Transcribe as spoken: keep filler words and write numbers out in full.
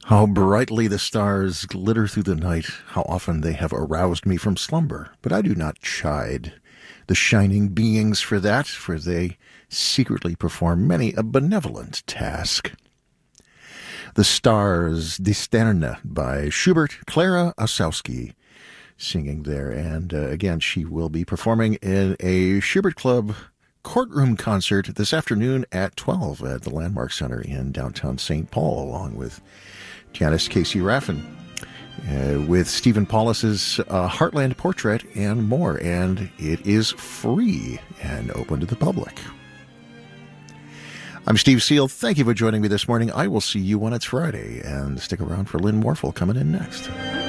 How brightly the stars glitter through the night, how often they have aroused me from slumber. But I do not chide the shining beings for that, for they secretly perform many a benevolent task. The Stars, Die Sterne, by Schubert, Clara Osowski, singing there. And uh, again, she will be performing in a Schubert Club courtroom concert this afternoon at twelve at the Landmark Center in downtown Saint Paul, along with Janice Casey Raffin, uh, with Stephen Paulus's uh, Heartland Portrait and more. And it is free and open to the public. I'm Steve Seal. Thank you for joining me this morning. I will see you when it's Friday. And stick around for Lynn Morphle coming in next.